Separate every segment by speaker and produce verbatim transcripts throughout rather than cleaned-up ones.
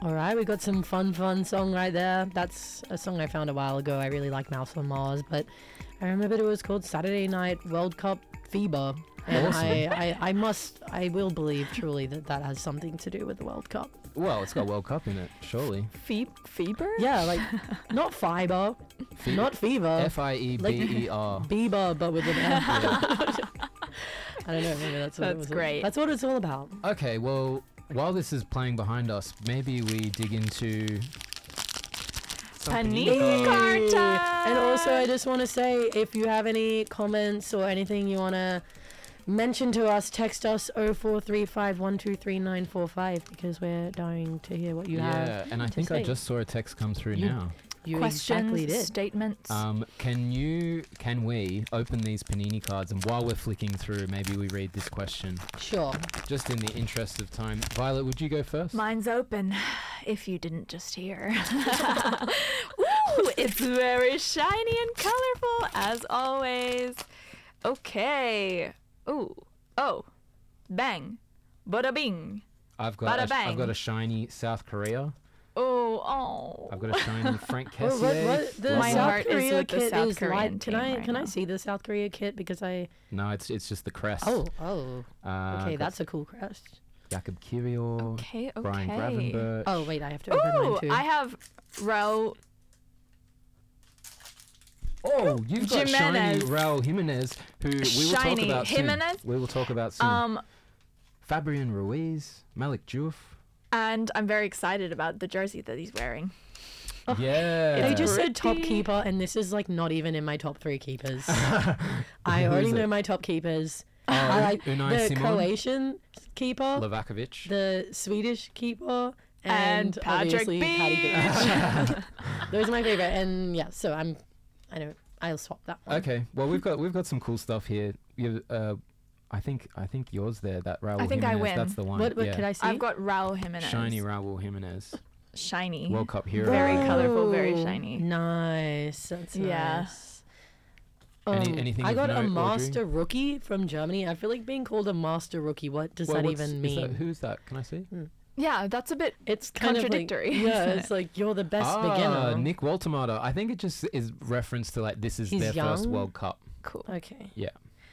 Speaker 1: All right, we got some fun, fun song right there. That's a song I found a while ago. I really like Mouse on Mars, but I remembered it was called Saturday Night World Cup Fever. And
Speaker 2: Awesome.
Speaker 1: I, I, I must, I will believe truly that that has something to do with the World Cup.
Speaker 2: Well, it's got World Cup in it, surely.
Speaker 3: Fe- fever?
Speaker 1: Yeah, like, not fiber,
Speaker 2: Fe-
Speaker 1: not fever.
Speaker 2: F I E B E R.
Speaker 1: Bieber, but with an F. I don't know, maybe that's what it
Speaker 3: That's
Speaker 1: was.
Speaker 3: great.
Speaker 1: That's what it's all about.
Speaker 2: Okay, well, while this is playing behind us, maybe we dig into some
Speaker 3: Panini
Speaker 2: panini
Speaker 3: card time.
Speaker 1: And also, I just want to say, if you have any comments or anything you want to mention to us, text us oh four three five one two three nine four five because we're dying to hear what you have.
Speaker 2: Yeah, and I
Speaker 1: to
Speaker 2: think I
Speaker 1: say.
Speaker 2: just saw a text come through
Speaker 1: You-
Speaker 2: now.
Speaker 1: You
Speaker 3: Questions,
Speaker 1: exactly did.
Speaker 3: statements.
Speaker 2: Um, can you, can we open these panini cards, and while we're flicking through, maybe we read this question,
Speaker 1: Sure.
Speaker 2: just in the interest of time. Violet, would you go first?
Speaker 3: Mine's open, if you didn't just hear. Woo! It's very shiny and colorful, as always. Okay. Ooh. Oh. Bang. Bada bing.
Speaker 2: I've got,
Speaker 3: Bada
Speaker 2: a,
Speaker 3: bang.
Speaker 2: I've got a shiny South Korea.
Speaker 3: Oh, oh.
Speaker 2: I've got a shiny Frank
Speaker 1: Oh,
Speaker 2: Kessier.
Speaker 1: what, what, the
Speaker 3: My
Speaker 1: South
Speaker 3: heart is
Speaker 1: Korea
Speaker 3: with the
Speaker 1: kit
Speaker 3: South
Speaker 1: is
Speaker 3: Korean
Speaker 1: light. Can
Speaker 3: team
Speaker 1: I
Speaker 3: right
Speaker 1: can I
Speaker 3: now.
Speaker 1: see the South Korea kit because I?
Speaker 2: No, it's it's just the crest.
Speaker 1: Oh oh.
Speaker 2: Uh,
Speaker 1: Okay,
Speaker 2: got
Speaker 1: that's a cool crest.
Speaker 2: Jakob Kiwior,
Speaker 3: Okay, okay.
Speaker 2: Brian Gravenberch.
Speaker 1: Oh wait, I have to open mine
Speaker 3: Ooh,
Speaker 1: too.
Speaker 3: I have Raul.
Speaker 2: Oh, you've got shiny
Speaker 3: Jimenez.
Speaker 2: Raul Jimenez, who we will talk
Speaker 3: Shiny
Speaker 2: about
Speaker 3: Jimenez?
Speaker 2: soon. We will talk about soon.
Speaker 3: Um,
Speaker 2: Fabian Ruiz, Malik Diouf.
Speaker 3: and I'm very excited about the jersey that he's wearing.
Speaker 2: Yeah.
Speaker 1: They
Speaker 3: It's
Speaker 1: just said top
Speaker 3: pretty.
Speaker 1: keeper, and this is like not even in my top three keepers. I already
Speaker 2: is
Speaker 1: know
Speaker 2: it?
Speaker 1: my top keepers.
Speaker 2: Oh,
Speaker 1: I like
Speaker 2: Unai
Speaker 1: the
Speaker 2: Simon?
Speaker 1: Croatian keeper,
Speaker 2: Lavakovic.
Speaker 1: the Swedish keeper,
Speaker 3: And
Speaker 1: and,
Speaker 3: Patrick
Speaker 1: obviously Paddy Beach. Those are my favorite, and yeah, so I'm, I don't, I'll swap that one.
Speaker 2: Okay, well we've got we've got some cool stuff here. You, uh, I think I think yours there, that Raul
Speaker 3: I think I
Speaker 2: Jimenez,
Speaker 3: win.
Speaker 2: that's the one.
Speaker 1: What, what
Speaker 2: yeah.
Speaker 1: could I see?
Speaker 3: I've got Raul Jimenez.
Speaker 2: Shiny Raul Jimenez,
Speaker 3: Shiny.
Speaker 2: World Cup hero.
Speaker 3: Very
Speaker 1: Whoa.
Speaker 3: colorful, very shiny.
Speaker 1: Nice. That's
Speaker 3: Yeah.
Speaker 1: nice.
Speaker 2: Any-
Speaker 1: Um,
Speaker 2: anything
Speaker 1: I
Speaker 2: of
Speaker 1: got a
Speaker 2: note, Audrey?
Speaker 1: master rookie from Germany. I feel like being called a master rookie. What does
Speaker 2: Well,
Speaker 1: that
Speaker 2: what's-
Speaker 1: even
Speaker 2: is
Speaker 1: mean?
Speaker 2: that- who's that? Can I see?
Speaker 3: Yeah, that's a bit
Speaker 1: It's kind
Speaker 3: contradictory,
Speaker 1: Of like, yeah,
Speaker 3: isn't
Speaker 1: it's
Speaker 3: it?
Speaker 1: like you're the best
Speaker 2: ah,
Speaker 1: beginner.
Speaker 2: Nick Waltermater. I think it just is reference to like this is
Speaker 1: He's
Speaker 2: their first
Speaker 1: young?
Speaker 2: World Cup.
Speaker 3: cool.
Speaker 1: Okay.
Speaker 2: Yeah.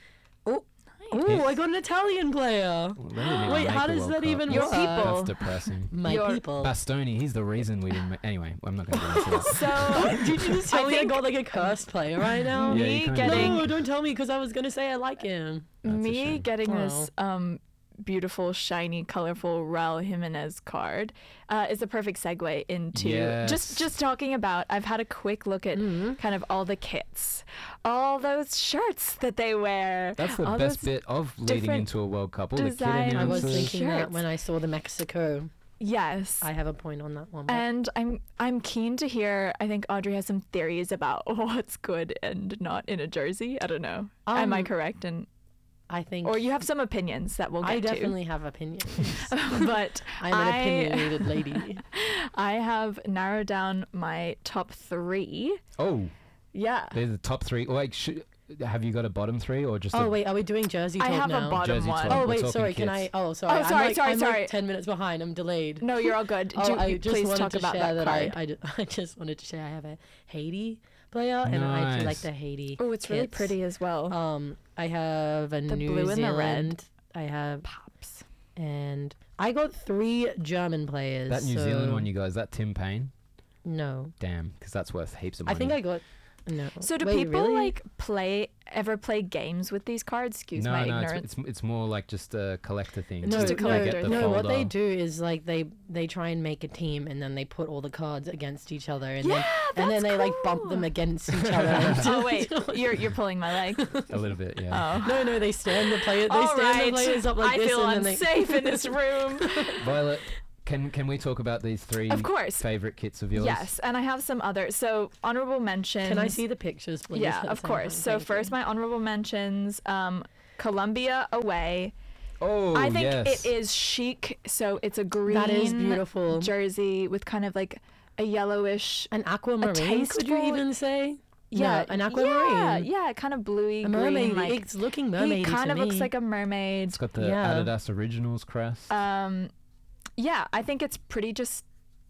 Speaker 1: Oh,
Speaker 3: Nice.
Speaker 1: oh, I got an Italian player.
Speaker 2: Well, they didn't even
Speaker 1: Wait,
Speaker 2: make
Speaker 1: how
Speaker 2: the
Speaker 1: does
Speaker 2: World
Speaker 1: that
Speaker 2: Cup.
Speaker 1: even
Speaker 3: Your
Speaker 1: work?
Speaker 3: people.
Speaker 2: That's depressing.
Speaker 1: My
Speaker 3: Your-
Speaker 1: people.
Speaker 2: Bastoni, he's the reason we didn't. Ma- anyway, I'm not going to go into that.
Speaker 3: So
Speaker 1: Did you just tell
Speaker 3: I
Speaker 1: me I
Speaker 3: think
Speaker 1: got like a cursed player right now?
Speaker 2: Yeah,
Speaker 3: me
Speaker 2: you kinda
Speaker 3: getting
Speaker 1: No, don't tell me because I was gonna say I like him.
Speaker 2: That's a
Speaker 3: me
Speaker 2: shame.
Speaker 3: getting
Speaker 1: Oh.
Speaker 3: this um beautiful, shiny, colorful Raul Jimenez card uh, is the perfect segue into
Speaker 2: Yes.
Speaker 3: just just talking about. I've had a quick look at
Speaker 1: Mm-hmm.
Speaker 3: kind of all the kits, all those shirts that they wear.
Speaker 2: That's the
Speaker 3: all
Speaker 2: best
Speaker 3: those-
Speaker 2: bit of leading
Speaker 3: different
Speaker 2: into a World Cup. All the kit
Speaker 3: design-
Speaker 1: I was
Speaker 2: announcers.
Speaker 1: thinking that
Speaker 3: Shirts.
Speaker 1: when I saw the Mexico.
Speaker 3: Yes.
Speaker 1: I have a point on that one. but-
Speaker 3: And I'm I'm keen to hear. I think Audrey has some theories about what's good and not in a jersey. I don't know. Am I
Speaker 1: Um,
Speaker 3: correct? And
Speaker 1: I think.
Speaker 3: or you have some opinions that we'll get
Speaker 1: I definitely have opinions.
Speaker 3: to. But
Speaker 1: I'm an
Speaker 3: I-
Speaker 1: opinionated lady.
Speaker 3: I have narrowed down my top three.
Speaker 2: Oh,
Speaker 3: Yeah.
Speaker 2: they're the top three. Like, sh- have you got a bottom three or just?
Speaker 1: Oh
Speaker 2: a
Speaker 1: wait, are we doing jersey
Speaker 3: I
Speaker 1: talk
Speaker 3: have
Speaker 1: now?
Speaker 3: a bottom
Speaker 2: Jersey
Speaker 3: one.
Speaker 2: talk.
Speaker 1: Oh
Speaker 2: We're
Speaker 1: wait,
Speaker 2: talking
Speaker 1: sorry. Can I?
Speaker 2: kits.
Speaker 1: Oh sorry.
Speaker 3: Oh, sorry,
Speaker 1: I'm like,
Speaker 3: sorry,
Speaker 1: I'm
Speaker 3: sorry.
Speaker 1: Like Ten minutes behind. I'm delayed.
Speaker 3: No, you're all good.
Speaker 1: Oh,
Speaker 3: Do,
Speaker 1: I
Speaker 3: you
Speaker 1: just
Speaker 3: please
Speaker 1: wanted
Speaker 3: talk
Speaker 1: to
Speaker 3: about
Speaker 1: share
Speaker 3: that
Speaker 1: that, I,
Speaker 3: card.
Speaker 1: I, ju- I just wanted to share I have a Haiti player, and I actually like
Speaker 2: Nice.
Speaker 1: the Haiti.
Speaker 3: Oh, it's really
Speaker 1: kits.
Speaker 3: pretty as well.
Speaker 1: Um, I have a
Speaker 3: The
Speaker 1: New
Speaker 3: blue and the
Speaker 1: Zealand.
Speaker 3: red.
Speaker 1: I have,
Speaker 3: Pops.
Speaker 1: and I got three German players.
Speaker 2: that New
Speaker 1: so
Speaker 2: Zealand one you got, is that Tim Payne?
Speaker 1: No,
Speaker 2: Damn, because that's worth heaps of
Speaker 1: I
Speaker 2: money.
Speaker 1: think I got. No.
Speaker 3: So do
Speaker 1: Wait,
Speaker 3: people
Speaker 1: really?
Speaker 3: like play ever play games with these cards? Excuse
Speaker 2: no,
Speaker 3: my
Speaker 2: no, it's,
Speaker 3: ignorance.
Speaker 2: it's it's more like just a collector thing.
Speaker 1: No,
Speaker 3: Just a
Speaker 2: They
Speaker 3: collector
Speaker 2: get the
Speaker 3: thing.
Speaker 1: no. What they
Speaker 2: folder.
Speaker 1: do is like they they try and make a team, and then they put all the cards against each other, and
Speaker 3: Yeah,
Speaker 1: then and then
Speaker 3: that's
Speaker 1: they like bump
Speaker 3: cool.
Speaker 1: them against each other. and
Speaker 3: Oh wait, you're you're pulling my leg.
Speaker 2: A little bit, yeah.
Speaker 3: Oh.
Speaker 1: No, no, they stand the player. They
Speaker 3: All
Speaker 1: stand
Speaker 3: right.
Speaker 1: the players up like
Speaker 3: I
Speaker 1: this,
Speaker 3: feel
Speaker 1: and then they.
Speaker 3: unsafe in this room.
Speaker 2: Violet, can can we talk about these three
Speaker 3: Of course.
Speaker 2: favorite kits of yours?
Speaker 3: Yes, and I have some others. So honorable mentions.
Speaker 1: Can I see the pictures, please?
Speaker 3: Yeah,
Speaker 1: at the
Speaker 3: of
Speaker 1: same
Speaker 3: course.
Speaker 1: time?
Speaker 3: So
Speaker 1: Thank
Speaker 3: first,
Speaker 1: you.
Speaker 3: my honorable mentions: um, Colombia away.
Speaker 2: Oh,
Speaker 3: I think
Speaker 2: yes.
Speaker 3: it is chic. So it's a green
Speaker 1: That is beautiful.
Speaker 3: jersey with kind of like a yellowish.
Speaker 1: An aquamarine, could you
Speaker 3: tasteful-
Speaker 1: even say?
Speaker 3: Yeah,
Speaker 1: no, an
Speaker 3: Yeah,
Speaker 1: aquamarine.
Speaker 3: yeah, kind of bluey
Speaker 1: A
Speaker 3: green.
Speaker 1: mermaid.
Speaker 3: Like
Speaker 1: It's looking
Speaker 3: he
Speaker 1: mermaid.
Speaker 3: kind
Speaker 1: to
Speaker 3: of looks
Speaker 1: me.
Speaker 3: like a mermaid.
Speaker 2: It's got the
Speaker 1: Yeah.
Speaker 2: Adidas Originals crest.
Speaker 3: Um, yeah, I think it's pretty just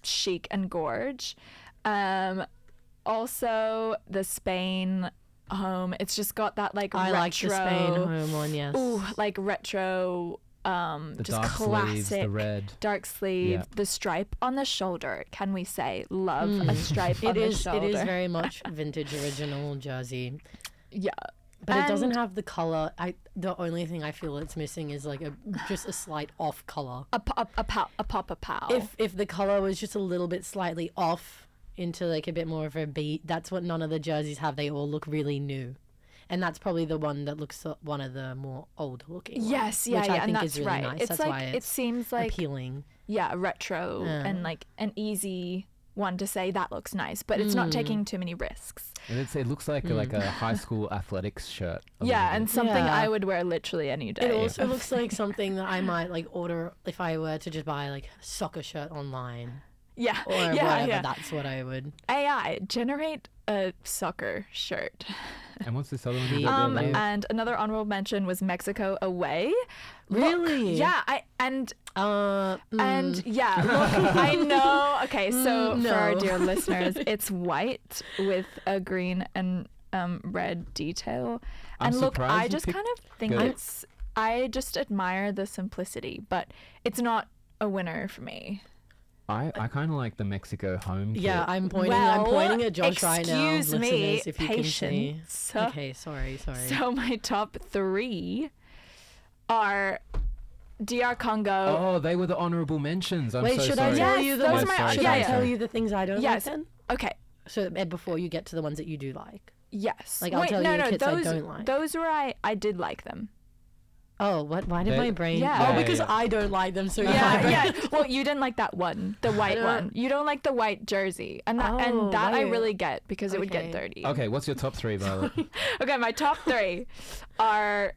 Speaker 3: chic and gorge. Um, also the Spain home. It's just got that like
Speaker 1: I
Speaker 3: retro.
Speaker 1: like the Spain home one, yes.
Speaker 3: Ooh, like retro. Um,
Speaker 2: The
Speaker 3: just
Speaker 2: dark
Speaker 3: classic.
Speaker 2: sleeves, the red.
Speaker 3: Dark sleeve,
Speaker 2: Yeah.
Speaker 3: the stripe on the shoulder. Can we say love a
Speaker 1: Mm.
Speaker 3: stripe
Speaker 1: It
Speaker 3: on
Speaker 1: is.
Speaker 3: the shoulder?
Speaker 1: It is very much vintage original jersey,
Speaker 3: yeah.
Speaker 1: but it doesn't
Speaker 3: And-
Speaker 1: have the color. I the only thing I feel it's missing is like a just a slight off color.
Speaker 3: A, po- a, a, pow, a pop a pow.
Speaker 1: If if the color was just a little bit slightly off into like a bit more of a beat, that's what none of the jerseys have. They all look really new, and that's probably the one that looks uh, one of the more old looking.
Speaker 3: yes,
Speaker 1: ones,
Speaker 3: yeah,
Speaker 1: which
Speaker 3: yeah,
Speaker 1: I
Speaker 3: and
Speaker 1: think
Speaker 3: that's
Speaker 1: is really
Speaker 3: right.
Speaker 1: nice.
Speaker 3: It's
Speaker 1: That's
Speaker 3: like
Speaker 1: why
Speaker 3: it
Speaker 1: it's
Speaker 3: seems like
Speaker 1: appealing.
Speaker 3: yeah, retro
Speaker 1: Yeah.
Speaker 3: and like an easy one to say that looks nice, but it's not
Speaker 1: Mm.
Speaker 3: taking too many risks.
Speaker 2: And it's, it looks like a, like a high school athletics shirt. a
Speaker 3: Yeah,
Speaker 2: little
Speaker 3: and
Speaker 2: bit.
Speaker 3: something
Speaker 1: Yeah.
Speaker 3: I would wear literally any day.
Speaker 1: It also looks like something that I might like order if I were to just buy like a soccer shirt online
Speaker 3: yeah,
Speaker 1: or
Speaker 3: yeah,
Speaker 1: whatever.
Speaker 3: yeah.
Speaker 1: That's what I would.
Speaker 3: A I generate a soccer shirt.
Speaker 2: And what's this other one?
Speaker 1: The-
Speaker 2: you got
Speaker 3: Um,
Speaker 2: there, Lou?
Speaker 3: and another honorable mention was Mexico away. Look,
Speaker 1: Really?
Speaker 3: yeah, I and
Speaker 1: Uh,
Speaker 3: and
Speaker 1: mm,
Speaker 3: yeah, look, I know. Okay, so
Speaker 1: Mm,
Speaker 3: for our
Speaker 1: no.
Speaker 3: dear listeners, it's white with a green and um, red detail.
Speaker 2: I'm
Speaker 3: and look,
Speaker 2: surprised
Speaker 3: I
Speaker 2: you
Speaker 3: just
Speaker 2: picked
Speaker 3: kind of think
Speaker 2: good.
Speaker 3: it's. I just admire the simplicity, but it's not a winner for me.
Speaker 2: I, I kind of like the Mexico home kit.
Speaker 1: yeah, I'm pointing. I'm
Speaker 3: Well,
Speaker 1: pointing at Josh right now.
Speaker 3: excuse me,
Speaker 1: listeners, if you can see.
Speaker 3: patience.
Speaker 1: Okay, sorry, sorry.
Speaker 3: So my top three are D R Congo.
Speaker 2: Oh, they were the honorable mentions. I'm
Speaker 1: Wait,
Speaker 2: so
Speaker 1: should
Speaker 2: sorry.
Speaker 1: I tell
Speaker 3: Yes,
Speaker 1: you the?
Speaker 3: those
Speaker 2: are
Speaker 1: ones-
Speaker 2: my-
Speaker 1: should
Speaker 2: yeah,
Speaker 1: I
Speaker 2: yeah.
Speaker 1: tell you the things I don't
Speaker 3: Yes.
Speaker 1: like then?
Speaker 3: Okay.
Speaker 1: So uh, before you get to the ones that you do like.
Speaker 3: Yes.
Speaker 1: Like, I'll
Speaker 3: Wait,
Speaker 1: tell
Speaker 3: no,
Speaker 1: you the
Speaker 3: no,
Speaker 1: kits I
Speaker 3: those
Speaker 1: don't like.
Speaker 3: those were I I did like them.
Speaker 1: Oh, what? Why did
Speaker 2: They-
Speaker 1: my brain?
Speaker 3: Yeah.
Speaker 1: Oh,
Speaker 2: Yeah,
Speaker 1: because
Speaker 2: yeah.
Speaker 1: I don't like them. So
Speaker 3: Yeah,
Speaker 1: my brain-
Speaker 3: yeah. Well, you didn't like that one, the white
Speaker 1: don't-
Speaker 3: one. You don't like the white jersey, and that
Speaker 1: Oh,
Speaker 3: and that I
Speaker 1: right.
Speaker 3: really get because it would get
Speaker 1: Okay.
Speaker 3: dirty.
Speaker 2: Okay, what's your top three, Violet?
Speaker 3: Okay, my top three are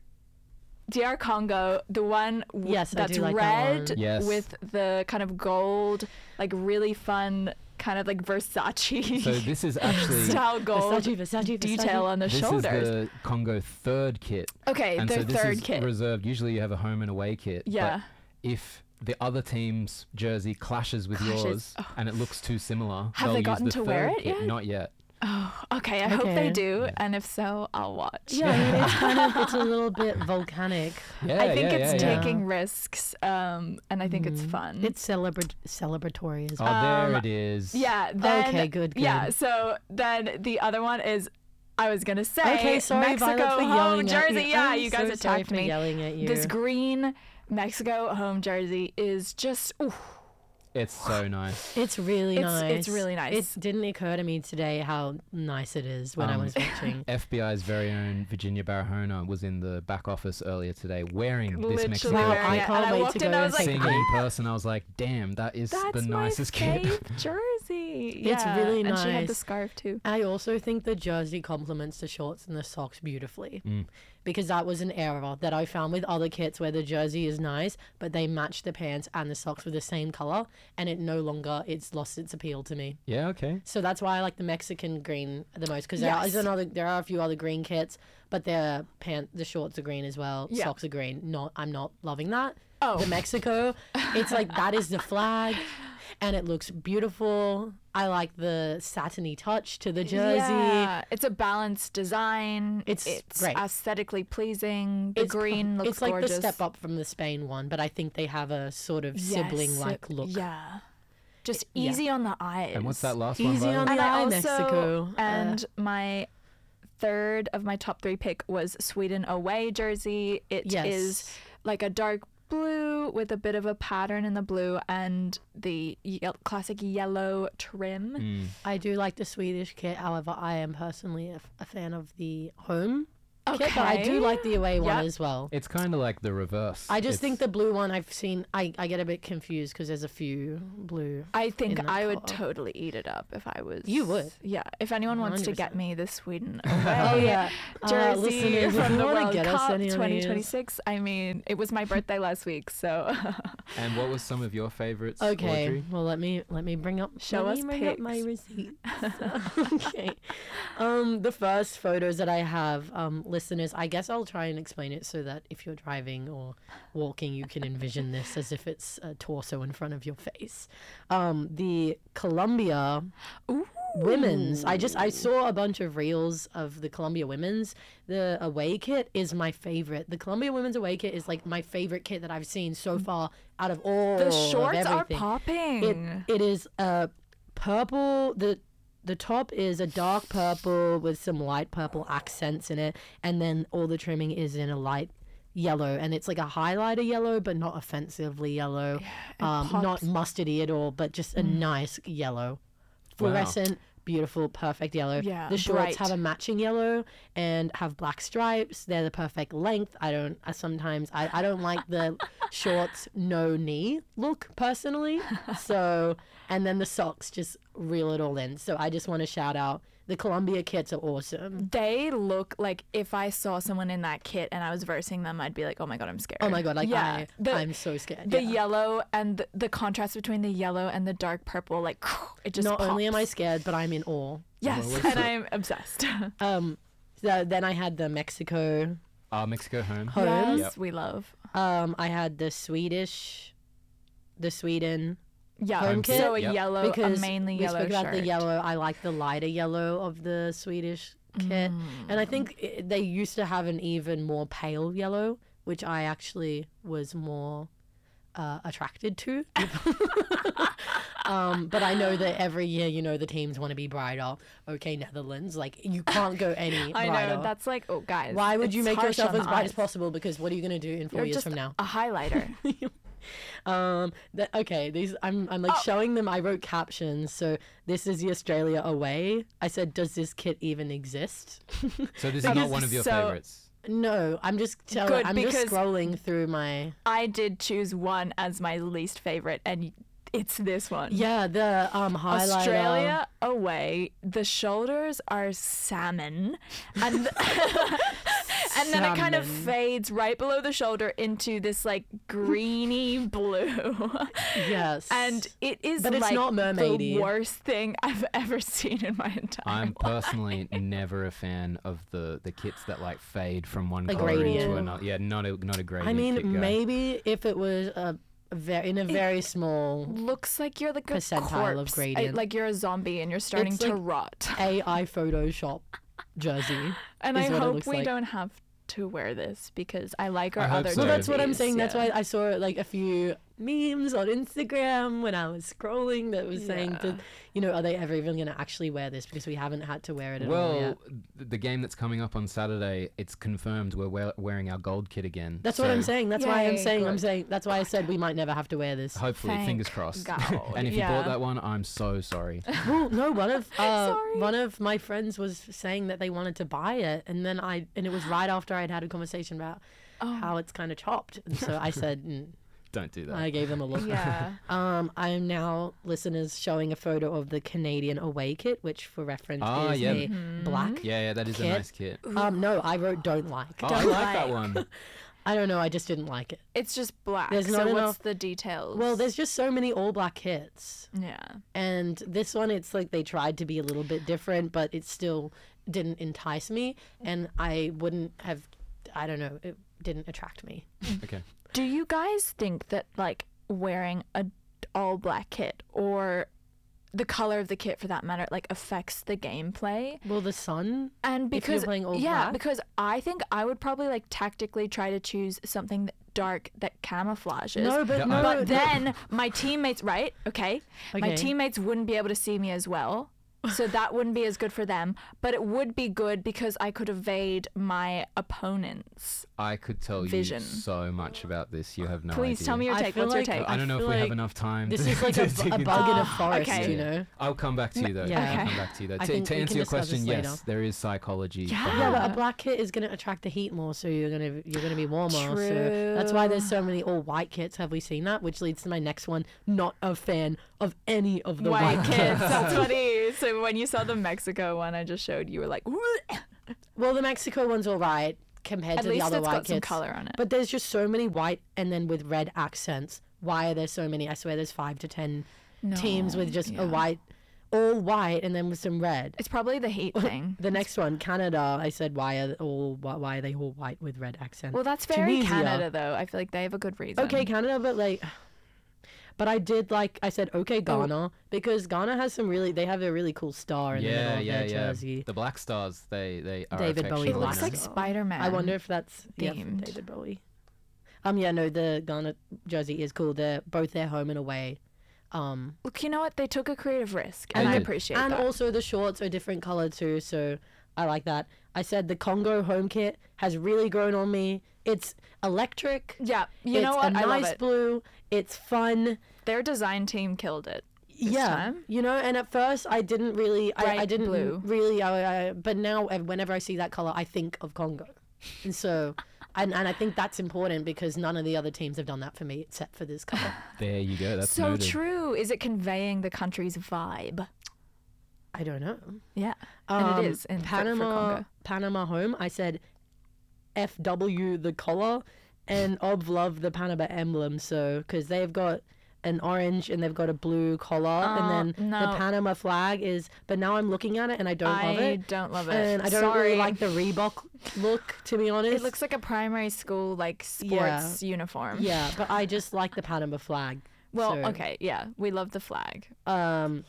Speaker 3: D R Congo, the one w-
Speaker 1: Yes, I
Speaker 3: that's
Speaker 1: do like that
Speaker 3: red
Speaker 1: one.
Speaker 2: Yes.
Speaker 3: with the kind of gold, like really fun, kind of like Versace
Speaker 2: So this is actually
Speaker 3: style gold
Speaker 1: Versace, Versace, Versace.
Speaker 3: detail on the
Speaker 2: this
Speaker 3: shoulders.
Speaker 2: is the Congo third kit.
Speaker 3: Okay,
Speaker 2: And
Speaker 3: their
Speaker 2: so this
Speaker 3: third
Speaker 2: is
Speaker 3: kit.
Speaker 2: reserved. Usually you have a home and away kit.
Speaker 3: Yeah.
Speaker 2: But if the other team's jersey clashes with
Speaker 3: Clashes.
Speaker 2: yours
Speaker 3: Oh.
Speaker 2: and it looks too similar,
Speaker 3: Have
Speaker 2: they'll
Speaker 3: they
Speaker 2: use
Speaker 3: gotten
Speaker 2: the
Speaker 3: to wear
Speaker 2: third
Speaker 3: it
Speaker 2: kit.
Speaker 3: yet?
Speaker 2: Not yet.
Speaker 3: Oh, okay. I hope they
Speaker 1: Okay.
Speaker 3: do,
Speaker 2: Yeah.
Speaker 3: and if so, I'll watch.
Speaker 1: Yeah, I mean, it's kind of it's a little bit volcanic.
Speaker 2: Yeah,
Speaker 3: I think
Speaker 2: yeah,
Speaker 3: it's
Speaker 2: yeah, yeah.
Speaker 3: taking risks, um, and I think it's
Speaker 1: Mm.
Speaker 3: fun.
Speaker 1: It's celebra- celebratory as
Speaker 2: Oh,
Speaker 1: well.
Speaker 2: there
Speaker 3: Um,
Speaker 2: it is.
Speaker 3: yeah. Then,
Speaker 1: Okay, good,
Speaker 3: Yeah.
Speaker 1: good.
Speaker 3: So then the other one is, I was gonna say,
Speaker 1: Okay, sorry,
Speaker 3: Mexico
Speaker 1: Violet, for
Speaker 3: home
Speaker 1: yelling
Speaker 3: jersey.
Speaker 1: at you.
Speaker 3: Yeah,
Speaker 1: I'm
Speaker 3: you guys
Speaker 1: so sorry
Speaker 3: attacked
Speaker 1: for
Speaker 3: me.
Speaker 1: yelling at you.
Speaker 3: This green Mexico home jersey is just. Ooh,
Speaker 2: It's so nice.
Speaker 1: It's really
Speaker 3: It's-
Speaker 1: nice.
Speaker 3: it's really nice.
Speaker 1: It didn't occur to me today how nice it is when I
Speaker 2: Um,
Speaker 1: was watching.
Speaker 2: F B I's very own Virginia Barahona was in the back office earlier today wearing this
Speaker 3: literally
Speaker 2: Mexico
Speaker 1: Wow,
Speaker 3: wearing
Speaker 1: I
Speaker 3: it.
Speaker 2: kit.
Speaker 1: can't
Speaker 3: and I
Speaker 1: wait
Speaker 3: walked
Speaker 1: to
Speaker 3: in,
Speaker 1: go
Speaker 3: I
Speaker 1: and
Speaker 3: was like,
Speaker 1: see
Speaker 2: Seeing
Speaker 1: it.
Speaker 2: it in person, I was like, damn, that is
Speaker 3: that's
Speaker 2: the
Speaker 3: my
Speaker 2: nicest kit.
Speaker 3: fave jersey.
Speaker 1: It's
Speaker 3: Yeah,
Speaker 1: really
Speaker 3: And she had the
Speaker 1: nice.
Speaker 3: scarf too.
Speaker 1: I also think the jersey complements the shorts and the socks beautifully.
Speaker 2: Mm.
Speaker 1: Because that was an error that I found with other kits where the jersey is nice, but they match the pants and the socks with the same color, and it no longer it's lost its appeal to me.
Speaker 2: Yeah, okay.
Speaker 1: So that's why I like the Mexican green the most because there
Speaker 3: Yes.
Speaker 1: is another there are a few other green kits, but their pant the shorts are green as well.
Speaker 3: Yeah.
Speaker 1: Socks are green. Not I'm not loving that.
Speaker 3: Oh.
Speaker 1: The Mexico, it's like that is the flag, and it looks beautiful. I like the satiny touch to the jersey.
Speaker 3: Yeah, it's a balanced design.
Speaker 1: It's
Speaker 3: it's
Speaker 1: great.
Speaker 3: aesthetically pleasing. The
Speaker 1: It's pro-
Speaker 3: green looks
Speaker 1: It's like
Speaker 3: gorgeous.
Speaker 1: the step up from the Spain one, but I think they have a sort of
Speaker 3: Yes,
Speaker 1: sibling-like
Speaker 3: it-
Speaker 1: look.
Speaker 3: Yeah, just
Speaker 1: Yeah.
Speaker 3: easy on the eyes.
Speaker 2: And what's that last one,
Speaker 1: Easy on
Speaker 2: Violet?
Speaker 1: the
Speaker 3: And I
Speaker 1: eye,
Speaker 3: also
Speaker 1: Mexico. Uh,
Speaker 3: and my third of my top three pick was Sweden away jersey. It is
Speaker 1: Yes.
Speaker 3: like a dark blue with a bit of a pattern in the blue and the ye- classic yellow trim.
Speaker 2: Mm.
Speaker 1: I do like the Swedish kit. However, I am personally a, f- a fan of the home kit, but I do
Speaker 3: Okay.
Speaker 1: like the away one
Speaker 3: Yep.
Speaker 1: as well.
Speaker 2: It's kind of like the reverse.
Speaker 1: I just
Speaker 2: It's-
Speaker 1: think the blue one I've seen, I, I get a bit confused because there's a few blue.
Speaker 3: I think
Speaker 1: in that
Speaker 3: I would
Speaker 1: colour.
Speaker 3: totally eat it up if I was.
Speaker 1: You would?
Speaker 3: Yeah. If anyone wants to
Speaker 1: one hundred
Speaker 3: get
Speaker 1: percent.
Speaker 3: me the Sweden
Speaker 1: Oh
Speaker 3: away
Speaker 1: yeah, Uh,
Speaker 3: jersey
Speaker 1: listeners, if
Speaker 3: from
Speaker 1: you
Speaker 3: the
Speaker 1: wanna
Speaker 3: World
Speaker 1: get us
Speaker 3: Cup
Speaker 1: any of these-
Speaker 3: twenty twenty-six, I mean, it was my birthday last week, so
Speaker 2: And what was some of your favorites,
Speaker 1: Okay,
Speaker 2: Audrey?
Speaker 1: well let me let me bring up
Speaker 3: Show
Speaker 1: let
Speaker 3: us
Speaker 1: me bring up my
Speaker 3: pics.
Speaker 1: receipts. Okay, um, the first photos that I have um listeners, I guess I'll try and explain it so that if you're driving or walking, you can envision this as if it's a torso in front of your face. Um, the Columbia
Speaker 3: Ooh.
Speaker 1: women's, I just I saw a bunch of reels of the Columbia women's. The away kit is my favorite. The Columbia women's away kit is like my favorite kit that I've seen so far out of all
Speaker 3: The
Speaker 1: of
Speaker 3: shorts are
Speaker 1: everything.
Speaker 3: popping.
Speaker 1: It, it is uh, purple. The the top is a dark purple with some light purple accents in it, and then all the trimming is in a light yellow, and it's like a highlighter yellow, but not offensively yellow, um, not
Speaker 3: pops.
Speaker 1: mustardy at all, but just a nice yellow, fluorescent. Beautiful, perfect yellow.
Speaker 3: Yeah,
Speaker 1: the shorts
Speaker 3: bright.
Speaker 1: have a matching yellow and have black stripes. They're the perfect length. I don't. I sometimes I, I don't like the shorts no knee look personally. So and then the socks just reel it all in. So I just want to shout out the Columbia kits are awesome.
Speaker 3: They look like if I saw someone in that kit and I was versing them, I'd be like, oh my god, I'm scared.
Speaker 1: Oh my god, like
Speaker 3: yeah.
Speaker 1: I
Speaker 3: the,
Speaker 1: I'm so scared.
Speaker 3: The
Speaker 1: yeah.
Speaker 3: yellow and the, the contrast between the yellow and the dark purple, like it just
Speaker 1: Not only am I
Speaker 3: pops.
Speaker 1: scared, but I'm in awe.
Speaker 3: Yes,
Speaker 2: Well, what's
Speaker 3: and
Speaker 2: the-
Speaker 3: I'm obsessed.
Speaker 1: Um, so then I had the Mexico
Speaker 2: Uh, Mexico home.
Speaker 1: home.
Speaker 3: Yes,
Speaker 2: Yep.
Speaker 3: we love.
Speaker 1: Um, I had the Swedish, the Sweden.
Speaker 3: Yeah,
Speaker 1: Home kit?
Speaker 3: so a
Speaker 2: Yep.
Speaker 3: yellow,
Speaker 1: Because
Speaker 3: a mainly
Speaker 1: we
Speaker 3: yellow
Speaker 1: spoke about
Speaker 3: shirt.
Speaker 1: the yellow. I like the lighter yellow of the Swedish kit, and I think i they used to have an even more pale yellow, which I actually was more uh, attracted to. um, but I know that every year, you know, the teams want to be brighter. Okay, Netherlands, like you can't go any
Speaker 3: I
Speaker 1: brighter.
Speaker 3: know that's like, oh guys,
Speaker 1: Why would you
Speaker 3: it's
Speaker 1: make
Speaker 3: harsh
Speaker 1: yourself
Speaker 3: on
Speaker 1: as bright as
Speaker 3: eyes.
Speaker 1: possible? Because what are you going to do in 4
Speaker 3: You're
Speaker 1: years
Speaker 3: just
Speaker 1: from now?
Speaker 3: a highlighter.
Speaker 1: Um. The, okay. These. I'm. I'm like
Speaker 3: Oh.
Speaker 1: showing them. I wrote captions. So this is the Australia away. I said, does this kit even exist?
Speaker 2: So this is
Speaker 3: Because
Speaker 2: not one of your
Speaker 3: so-
Speaker 2: favorites.
Speaker 1: No. I'm just telling.
Speaker 3: Good,
Speaker 1: I'm just
Speaker 3: because-
Speaker 1: scrolling through my.
Speaker 3: I did choose one as my least favorite, and it's this one.
Speaker 1: Yeah. The um highlighter.
Speaker 3: Australia away, the shoulders are salmon, and and then it kind of
Speaker 1: Salmon.
Speaker 3: fades right below the shoulder into this like greeny blue,
Speaker 1: Yes.
Speaker 3: and it is
Speaker 1: But it's
Speaker 3: like
Speaker 1: not mermaidy.
Speaker 3: the worst thing I've ever seen in my entire
Speaker 2: I'm
Speaker 3: life.
Speaker 2: personally never a fan of the, the kits that like fade from one
Speaker 1: A
Speaker 2: color into
Speaker 1: gradient.
Speaker 2: another. Yeah, not a not a gradient.
Speaker 1: I mean,
Speaker 2: kit guy.
Speaker 1: maybe if it was a, a very in a very small
Speaker 3: Looks like you're like a
Speaker 1: Percentile of
Speaker 3: corpse, uh,
Speaker 1: gradient.
Speaker 3: like you're a zombie and you're starting
Speaker 1: It's
Speaker 3: to
Speaker 1: like-
Speaker 3: rot.
Speaker 1: A I Photoshop jersey.
Speaker 3: And
Speaker 1: is
Speaker 3: I
Speaker 1: what it
Speaker 3: hope
Speaker 1: looks
Speaker 3: we
Speaker 1: like.
Speaker 3: don't have to wear this because I like our
Speaker 2: I hope
Speaker 3: other.
Speaker 2: so.
Speaker 1: Well, that's what I'm
Speaker 3: jerseys,
Speaker 1: saying. That's
Speaker 3: yeah.
Speaker 1: why I saw like a few memes on Instagram when I was scrolling that was saying,
Speaker 3: Yeah.
Speaker 1: to, you know, are they ever even going to actually wear this? Because we haven't had to wear it at all yet.
Speaker 2: Well, th- the game that's coming up on Saturday, it's confirmed we're we- wearing our gold kit again.
Speaker 1: That's what I'm
Speaker 2: So
Speaker 1: saying. That's why I'm
Speaker 3: Yay,
Speaker 1: saying. I'm
Speaker 3: good.
Speaker 1: saying. That's why I said we might never have to wear this.
Speaker 2: Hopefully,
Speaker 3: Thank
Speaker 2: fingers crossed.
Speaker 3: God.
Speaker 2: And if you
Speaker 3: Yeah.
Speaker 2: bought that one, I'm so sorry.
Speaker 1: Well, no, one of uh,
Speaker 3: Sorry.
Speaker 1: one of my friends was saying that they wanted to buy it, and then I and it was right after I'd had a conversation about
Speaker 3: Oh.
Speaker 1: how it's kind of chopped, and so I said mm,
Speaker 2: Don't do that.
Speaker 1: I gave them a look.
Speaker 3: Yeah.
Speaker 1: Um, I'm now listeners showing a photo of the Canadian away kit, which for reference
Speaker 2: Ah,
Speaker 1: is
Speaker 2: yeah.
Speaker 1: a black.
Speaker 2: yeah, yeah, that is
Speaker 1: Kit.
Speaker 2: a nice kit.
Speaker 1: Um, no, I wrote don't like.
Speaker 2: Oh, I
Speaker 3: Don't
Speaker 2: like that
Speaker 3: like.
Speaker 2: one.
Speaker 1: I don't know. I just didn't like it.
Speaker 3: It's just black.
Speaker 1: There's
Speaker 3: so
Speaker 1: not
Speaker 3: what's
Speaker 1: enough-
Speaker 3: the details?
Speaker 1: Well, there's just so many all black kits,
Speaker 3: yeah.
Speaker 1: and this one, it's like they tried to be a little bit different, but it still didn't entice me, and I wouldn't have. I don't know. It didn't attract me.
Speaker 2: Okay.
Speaker 3: Do you guys think that like wearing a all black kit or the color of the kit for that matter like affects the gameplay?
Speaker 1: Well, the sun.
Speaker 3: And
Speaker 1: If you're
Speaker 3: because
Speaker 1: playing all
Speaker 3: yeah,
Speaker 1: black?
Speaker 3: because I think I would probably like tactically try to choose something that dark that camouflages.
Speaker 1: No, but
Speaker 2: Yeah,
Speaker 1: no.
Speaker 2: I-
Speaker 3: But
Speaker 1: no.
Speaker 3: then my teammates, right? Okay. My
Speaker 1: Okay.
Speaker 3: teammates wouldn't be able to see me as well. So that wouldn't be as good for them. But it would be good because I could evade my opponents.
Speaker 2: I could tell
Speaker 3: Vision.
Speaker 2: you so much about this. You have no
Speaker 3: Please
Speaker 2: idea.
Speaker 3: tell me your
Speaker 1: I
Speaker 3: take.
Speaker 1: feel
Speaker 3: What's
Speaker 1: like
Speaker 3: your take?
Speaker 2: I don't know if
Speaker 1: feel
Speaker 2: we have
Speaker 1: like
Speaker 2: enough time.
Speaker 1: This
Speaker 2: to,
Speaker 1: is like
Speaker 2: to
Speaker 1: a,
Speaker 2: dig
Speaker 1: a
Speaker 2: into
Speaker 1: bug in a
Speaker 3: Oh,
Speaker 1: forest,
Speaker 3: okay.
Speaker 1: you know.
Speaker 2: I'll come back to you though.
Speaker 1: Yeah.
Speaker 2: I'll
Speaker 3: Okay.
Speaker 2: come back to you though.
Speaker 1: I
Speaker 2: To,
Speaker 1: think
Speaker 2: to
Speaker 1: we
Speaker 2: answer
Speaker 1: can
Speaker 2: your
Speaker 1: discuss this
Speaker 2: question,
Speaker 1: later.
Speaker 2: yes, there is psychology.
Speaker 3: Yeah.
Speaker 2: behind
Speaker 1: Yeah, but
Speaker 2: it.
Speaker 1: a black kit is going to attract the heat more, so you're gonna you're gonna be warmer. So that's why there's so many all white kits. Have we seen that? Which leads to my next one. Not a fan of any of the white,
Speaker 3: White
Speaker 1: kits.
Speaker 3: kids. That's funny. So when you saw the Mexico one I just showed, you were like, "Whoa."
Speaker 1: Well, the Mexico one's all right compared
Speaker 3: At
Speaker 1: to the
Speaker 3: least
Speaker 1: other
Speaker 3: it's
Speaker 1: white
Speaker 3: got some
Speaker 1: kits.
Speaker 3: color on it.
Speaker 1: But there's just so many white and then with red accents. Why are there so many? I swear there's five to ten teams with just
Speaker 3: No,
Speaker 1: a white all white and then with some red.
Speaker 3: It's probably the heat thing.
Speaker 1: The next one, Canada. I said, why are all why why are they all white with red accent?
Speaker 3: Well, that's very
Speaker 1: Tunisia.
Speaker 3: Canada, though. I feel like they have a good reason.
Speaker 1: Okay, Canada, but like, but I did like I said, okay, Ghana, because Ghana has some really. They have a really cool star in the middle
Speaker 2: Yeah,
Speaker 1: of
Speaker 2: yeah,
Speaker 1: their
Speaker 2: yeah.
Speaker 1: jersey.
Speaker 2: The Black Stars, they they are
Speaker 1: David Bowie
Speaker 3: It looks
Speaker 1: Black
Speaker 3: like
Speaker 1: Star.
Speaker 3: Spider-Man.
Speaker 1: I wonder if that's yeah, from
Speaker 3: themed.
Speaker 1: David Bowie. Um, yeah, no, the Ghana jersey is cool. They're both their home and away. Um,
Speaker 3: Look, you know what? They took a creative risk, and
Speaker 2: They
Speaker 3: I
Speaker 2: did.
Speaker 3: appreciate
Speaker 1: and
Speaker 3: that.
Speaker 1: also the shorts are different color too, so I like that. I said the Congo home kit has really grown on me. It's electric.
Speaker 3: yeah, you
Speaker 1: it's
Speaker 3: know what?
Speaker 1: a
Speaker 3: I
Speaker 1: nice
Speaker 3: love it.
Speaker 1: blue. It's fun.
Speaker 3: Their design team killed it. This
Speaker 1: yeah,
Speaker 3: time.
Speaker 1: you know. And at first, I didn't really. I, I
Speaker 3: Bright
Speaker 1: didn't
Speaker 3: blue.
Speaker 1: really. I, I, but now, uh, whenever I see that color, I think of Congo, and so. And, and I think that's important because none of the other teams have done that for me except for this color.
Speaker 2: There you go. That's
Speaker 3: So
Speaker 2: noted.
Speaker 3: true. Is it conveying the country's vibe?
Speaker 1: I don't know.
Speaker 3: Yeah, and
Speaker 1: Um,
Speaker 3: it is in for- for
Speaker 1: Panama.
Speaker 3: Congo.
Speaker 1: Panama home. I said F W the collar and of love the Panama emblem. So because they've got an orange and they've got a blue collar,
Speaker 3: Uh,
Speaker 1: and then
Speaker 3: no.
Speaker 1: the Panama flag is. But now I'm looking at it and I don't love
Speaker 3: I
Speaker 1: it.
Speaker 3: don't love it.
Speaker 1: And I don't
Speaker 3: Sorry.
Speaker 1: really like the Reebok look, to be honest.
Speaker 3: It looks like a primary school like sports uniform.
Speaker 1: Yeah, but I just like the Panama flag.
Speaker 3: Well,
Speaker 1: so,
Speaker 3: okay, yeah, we love the flag.
Speaker 1: Um.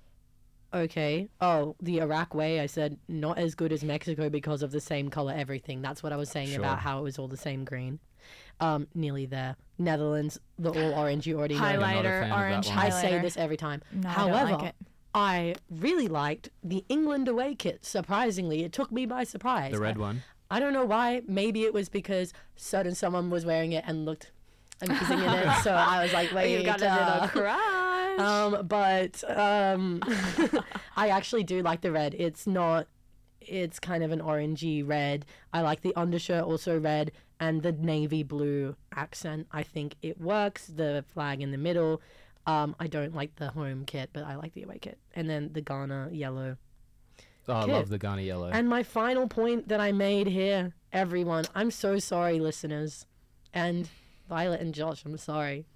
Speaker 1: Okay. Oh, the Iraq way. I said not as good as Mexico because of the same color everything. That's what I was saying
Speaker 2: Sure.
Speaker 1: about how it was all the same green. Um, nearly there. Netherlands, the all orange. You already know.
Speaker 2: not a fan
Speaker 3: Highlighter,
Speaker 2: of that
Speaker 3: orange
Speaker 2: one.
Speaker 1: I
Speaker 3: highlighter.
Speaker 1: say this every time.
Speaker 3: No, I
Speaker 1: However,
Speaker 3: don't like it.
Speaker 1: I really liked the England away kit. Surprisingly, it took me by surprise.
Speaker 2: The red one.
Speaker 1: I don't know why. Maybe it was because certain someone was wearing it and looked amazing in it. So I was like, wait,
Speaker 3: You got a
Speaker 1: uh,
Speaker 3: little crush.
Speaker 1: um, but um, I actually do like the red. It's not. It's kind of an orangey red. I like the undershirt also red and the navy blue accent. I think it works. The flag in the middle. Um, I don't like the home kit, but I like the away kit. And then the Ghana yellow.
Speaker 2: Oh, I
Speaker 1: Kid.
Speaker 2: love the Ghana yellow.
Speaker 1: And my final point that I made here, everyone, I'm so sorry, listeners, and Violet and Josh, I'm sorry,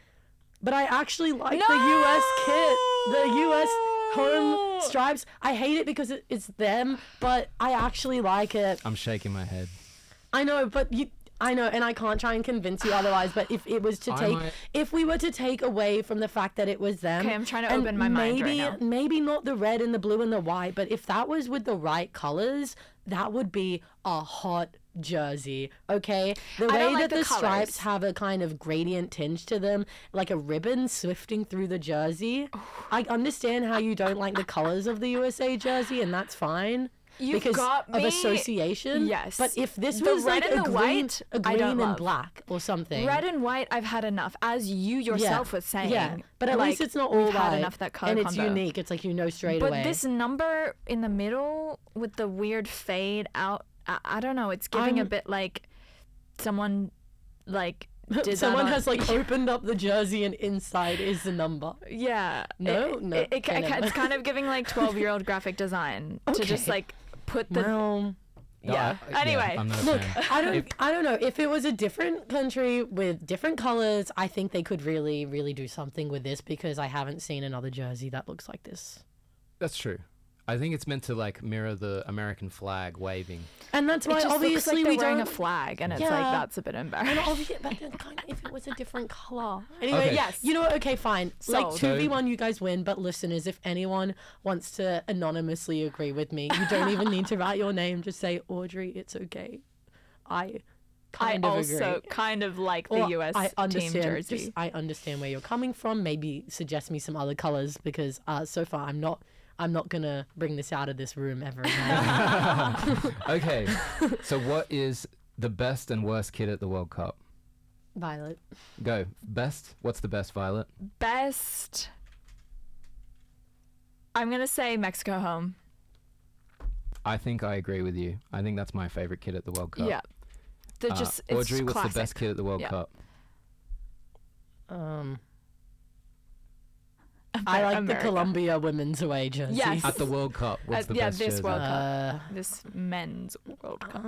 Speaker 1: but I actually like the U S kit, the U S home stripes. I hate it because it, it's them, but I actually like it.
Speaker 2: I'm shaking my head.
Speaker 1: I know, but you. I know, and I can't try and convince you otherwise, but if it was to
Speaker 2: I
Speaker 1: take,
Speaker 2: might-
Speaker 1: if we were to take away from the fact that it was them.
Speaker 3: Okay, I'm trying to
Speaker 1: and
Speaker 3: open my mind right
Speaker 1: maybe,
Speaker 3: now.
Speaker 1: Maybe not the red and the blue and the white, but if that was with the right colors, that would be a hot jersey, okay? The
Speaker 3: I
Speaker 1: way
Speaker 3: don't
Speaker 1: that
Speaker 3: like
Speaker 1: the,
Speaker 3: the
Speaker 1: stripes
Speaker 3: colours.
Speaker 1: have a kind of gradient tinge to them, like a ribbon swifting through the jersey. I understand how you don't like the colors of the U S A jersey, and that's fine.
Speaker 3: You've
Speaker 1: because
Speaker 3: got
Speaker 1: of
Speaker 3: me-
Speaker 1: association.
Speaker 3: Yes.
Speaker 1: But if this
Speaker 3: The
Speaker 1: was
Speaker 3: red
Speaker 1: like
Speaker 3: and
Speaker 1: a
Speaker 3: the
Speaker 1: green,
Speaker 3: white,
Speaker 1: a
Speaker 3: I
Speaker 1: green
Speaker 3: don't
Speaker 1: and
Speaker 3: love.
Speaker 1: black or something.
Speaker 3: Red and white, I've had enough, as you yourself was saying.
Speaker 1: Yeah, but at
Speaker 3: Like,
Speaker 1: least it's not all
Speaker 3: we've had
Speaker 1: white,
Speaker 3: enough of that color
Speaker 1: and it's
Speaker 3: combo.
Speaker 1: unique. It's like you know straight
Speaker 3: But
Speaker 1: away.
Speaker 3: this number in the middle with the weird fade out, I, I don't know. It's giving a
Speaker 1: I'm-
Speaker 3: bit like someone like did
Speaker 1: Someone
Speaker 3: that on-
Speaker 1: has like opened up the jersey and inside is the number.
Speaker 3: yeah.
Speaker 1: No?
Speaker 3: it,
Speaker 1: No.
Speaker 3: It, it,
Speaker 1: Okay,
Speaker 3: it-
Speaker 1: never
Speaker 3: it's kind of giving like twelve year old graphic design to just
Speaker 1: Okay.
Speaker 3: like put the
Speaker 1: Well,
Speaker 2: No,
Speaker 3: yeah.
Speaker 2: I-
Speaker 3: Anyway.
Speaker 2: I'm not a
Speaker 1: look,
Speaker 2: fan.
Speaker 1: I don't,
Speaker 2: If-
Speaker 1: I don't know. If it was a different country with different colors, I think they could really, really do something with this because I haven't seen another jersey that looks like this.
Speaker 2: That's true. I think it's meant to like mirror the American flag waving.
Speaker 1: And that's
Speaker 3: it
Speaker 1: why
Speaker 3: just looks
Speaker 1: obviously
Speaker 3: like they're
Speaker 1: we
Speaker 3: wearing
Speaker 1: don't.
Speaker 3: a flag, and it's
Speaker 1: Yeah.
Speaker 3: like that's a bit
Speaker 1: And
Speaker 3: embarrassing.
Speaker 1: obviously, but then kind of, if it was a different color. Anyway,
Speaker 2: Okay.
Speaker 3: Yes.
Speaker 1: You know what? Okay, fine. Like
Speaker 3: Sold.
Speaker 1: two v one, you guys win. But listeners, if anyone wants to anonymously agree with me, you don't even need to write your name. Just say Audrey. It's okay. I
Speaker 3: I
Speaker 1: kind of
Speaker 3: also
Speaker 1: agree.
Speaker 3: kind of like the
Speaker 1: Or
Speaker 3: U S
Speaker 1: I
Speaker 3: team
Speaker 1: understand.
Speaker 3: jersey.
Speaker 1: Just, I understand where you're coming from. Maybe suggest me some other colors because uh, so far I'm not. I'm not gonna bring this out of this room ever again.
Speaker 2: Okay, so what is the best and worst kid at the World Cup?
Speaker 1: Violet.
Speaker 2: Go. Best? What's the best, Violet?
Speaker 3: Best. I'm gonna say Mexico home.
Speaker 2: I think I agree with you. I think that's my favorite kid at the World Cup.
Speaker 3: Yeah. They're
Speaker 2: Uh,
Speaker 3: just it's
Speaker 2: Audrey, what's
Speaker 3: classic.
Speaker 2: the best kid at the World
Speaker 3: Yeah.
Speaker 2: Cup?
Speaker 1: Um,
Speaker 3: Amer-
Speaker 1: I like
Speaker 3: America.
Speaker 1: the Columbia women's away jersey.
Speaker 3: Yes.
Speaker 2: At the World Cup, what's
Speaker 3: Uh,
Speaker 2: the
Speaker 3: yeah,
Speaker 2: best
Speaker 3: this
Speaker 2: jersey?
Speaker 3: World Cup.
Speaker 1: Uh,
Speaker 3: This men's World Cup.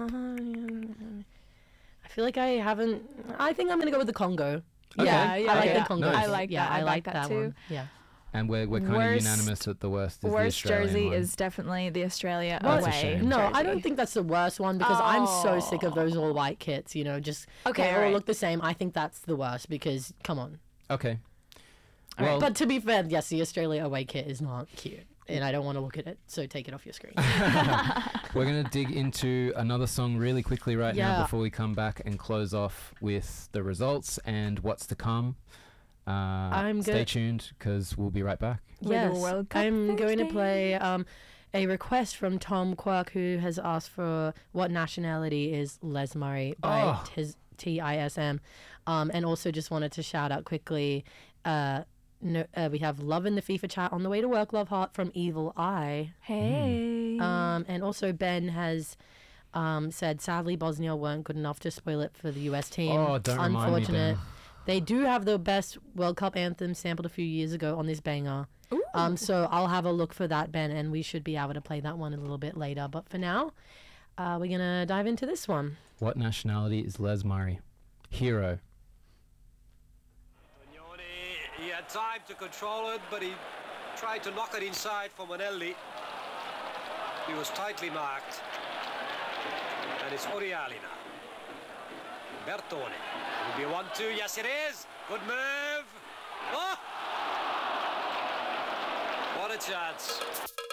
Speaker 1: I feel like I haven't. I think I'm gonna go with the Congo.
Speaker 2: Okay.
Speaker 1: Yeah,
Speaker 3: Yeah,
Speaker 1: I like
Speaker 3: yeah.
Speaker 1: the Congo.
Speaker 2: Nice.
Speaker 3: I like
Speaker 1: yeah,
Speaker 3: that.
Speaker 1: I
Speaker 3: I
Speaker 1: like
Speaker 3: like that
Speaker 1: that
Speaker 3: too.
Speaker 1: one. Yeah.
Speaker 2: And we're we're kind of
Speaker 3: Worst-
Speaker 2: unanimous that the worst is the
Speaker 3: Worst
Speaker 2: Australian
Speaker 3: jersey
Speaker 2: one.
Speaker 3: is definitely the Australia
Speaker 2: Well, that's a
Speaker 3: away.
Speaker 2: shame.
Speaker 1: No, I
Speaker 3: jersey.
Speaker 1: don't think that's the worst one because I'm so sick of
Speaker 3: Oh.
Speaker 1: those all white kits. You know, just
Speaker 3: Okay,
Speaker 1: they all
Speaker 3: alright.
Speaker 1: look the same. I think that's the worst because come on.
Speaker 2: Okay.
Speaker 3: All right,
Speaker 2: Well,
Speaker 1: But to be fair, yes, the Australia away kit is not cute, and I don't want to look at it. So take it off your screen.
Speaker 2: we're going to dig into another song really quickly right now
Speaker 1: Yeah.
Speaker 2: before we come back and close off with the results and what's to come. Uh,
Speaker 1: I'm
Speaker 2: stay
Speaker 1: go-
Speaker 2: tuned because we'll be right back.
Speaker 3: With the
Speaker 1: Yes,
Speaker 3: World Cup
Speaker 1: I'm going to
Speaker 3: Thursday.
Speaker 1: play um, a request from Tom Quirk, who has asked for what nationality is Les Murray by
Speaker 2: Oh.
Speaker 1: Tis- T I S M. Um, and also just wanted to shout out quickly, uh, no, uh, we have Love in the FIFA chat on the way to work, Love Heart from Evil Eye.
Speaker 3: Hey.
Speaker 1: Um, and also Ben has um, said, sadly, Bosnia weren't good enough to spoil it for the U S team.
Speaker 2: Oh, don't remind me,
Speaker 1: Unfortunate.
Speaker 2: Ben.
Speaker 1: They do have the best World Cup anthem sampled a few years ago on this banger. Um, so I'll have a look for that, Ben, and we should be able to play that one a little bit later. But for now, uh, we're going to dive into this one.
Speaker 2: What nationality is Les Murray? Hero.
Speaker 4: Tognoni, he had time to control it, but he tried to knock it inside for Manelli. He was tightly marked. And it's Oriali now. Bertone. Will be a one two. Yes, it is. Good move. Oh! What a chance.